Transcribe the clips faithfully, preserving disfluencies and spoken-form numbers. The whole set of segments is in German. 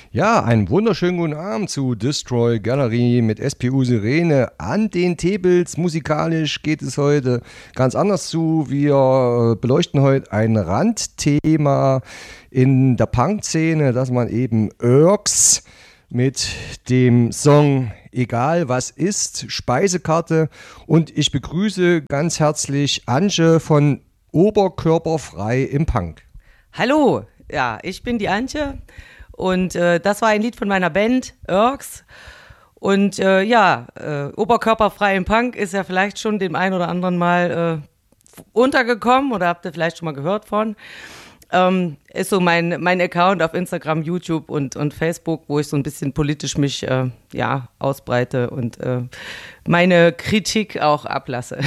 Ja, einen wunderschönen guten Abend zu Destroy Gallery mit S P U Sirene an den Tables. Musikalisch geht es heute ganz anders zu. Wir beleuchten heute ein Randthema in der Punk-Szene, dass man eben Urks mit dem Song Egal was ist, Speisekarte, und ich begrüße ganz herzlich Antje von Oberkörperfrei im Punk. Hallo, ja, ich bin die Antje. Und äh, das war ein Lied von meiner Band, Urks. Und äh, ja, äh, Oberkörperfrei im Punk ist ja vielleicht schon dem einen oder anderen mal äh, untergekommen oder habt ihr vielleicht schon mal gehört von. Ähm, ist so mein, mein Account auf Instagram, YouTube und, und Facebook, wo ich so ein bisschen politisch mich äh, ja, ausbreite und äh, meine Kritik auch ablasse.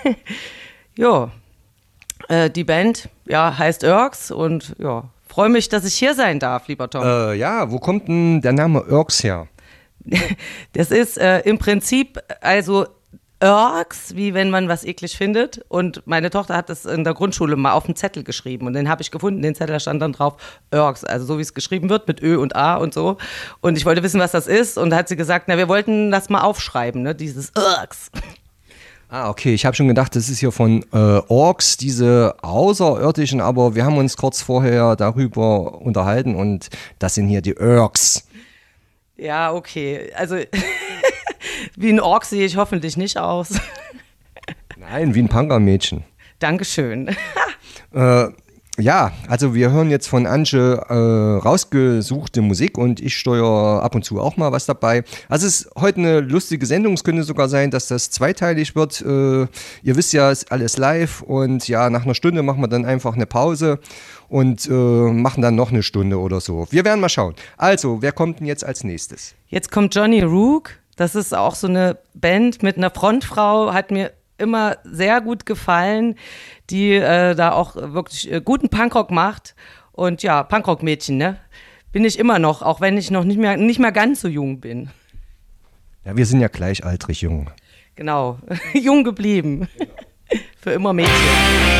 Jo, äh, die Band ja, heißt Urks und ja, freue mich, dass ich hier sein darf, lieber Tom. Äh, ja, wo kommt denn der Name Urks her? Das ist äh, im Prinzip, also Urks, wie wenn man was eklig findet. Und meine Tochter hat das in der Grundschule mal auf einen Zettel geschrieben. Und den habe ich gefunden, den Zettel, da stand dann drauf Urks, also so wie es geschrieben wird, mit Ö und A und so. Und ich wollte wissen, was das ist. Und da hat sie gesagt, na, wir wollten das mal aufschreiben, ne, dieses Urks. Ah, okay, ich habe schon gedacht, das ist hier von äh, Orks, diese Außerirdischen, aber wir haben uns kurz vorher darüber unterhalten und das sind hier die Urks. Ja, okay, also wie ein Ork sehe ich hoffentlich nicht aus. Nein, wie ein Punkermädchen. Dankeschön. äh, Ja, also wir hören jetzt von Antje äh, rausgesuchte Musik und ich steuere ab und zu auch mal was dabei. Also es ist heute eine lustige Sendung, es könnte sogar sein, dass das zweiteilig wird. Äh, ihr wisst ja, es ist alles live und ja, nach einer Stunde machen wir dann einfach eine Pause und äh, machen dann noch eine Stunde oder so. Wir werden mal schauen. Also, wer kommt denn jetzt als nächstes? Jetzt kommt Johnny Rook, das ist auch so eine Band mit einer Frontfrau, hat mir immer sehr gut gefallen, die äh, da auch wirklich äh, guten Punkrock macht. Und ja, Punkrock-Mädchen, ne? Bin ich immer noch, auch wenn ich noch nicht mehr, nicht mehr ganz so jung bin. Ja, wir sind ja gleichaltrig jung. Genau, jung geblieben. Für immer Mädchen.